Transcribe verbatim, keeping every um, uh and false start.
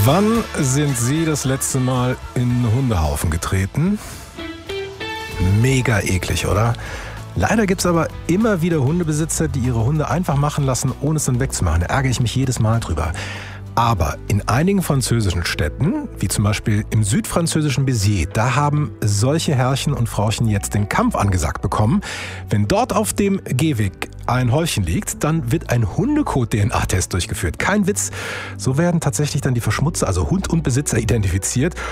Wann sind Sie das letzte Mal in einen Hundehaufen getreten? Mega eklig, oder? Leider gibt es aber immer wieder Hundebesitzer, die ihre Hunde einfach machen lassen, ohne es dann wegzumachen. Da ärgere ich mich jedes Mal drüber. Aber in einigen französischen Städten, wie zum Beispiel im südfranzösischen Béziers, da haben solche Herrchen und Frauchen jetzt den Kampf angesagt bekommen. Wenn dort auf dem Gehweg ein Häufchen liegt, dann wird ein Hundekot-D N A-Test durchgeführt. Kein Witz. So werden tatsächlich dann die Verschmutzer, also Hund und Besitzer, identifiziert.